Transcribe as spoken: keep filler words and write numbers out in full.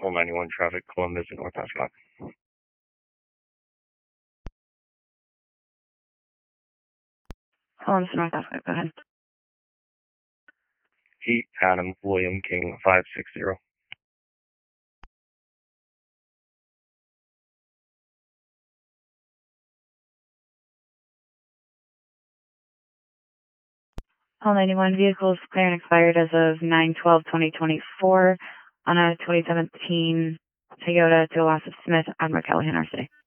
Hall ninety-one traffic, Columbus and North Ascot. Columbus, North Ascot, go ahead. Pete, Adam, William, King, five six zero. Hall ninety-one, vehicles clear and expired as of nine twelve twenty twenty-four on a twenty seventeen Toyota Tualaska Smith, Admiral Callahan, our city.